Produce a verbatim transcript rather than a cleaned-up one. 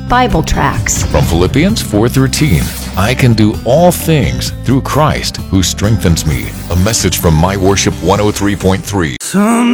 Bible tracts. From Philippians four thirteen, I can do all things through Christ who strengthens me. A message from My Worship one oh three point three. Some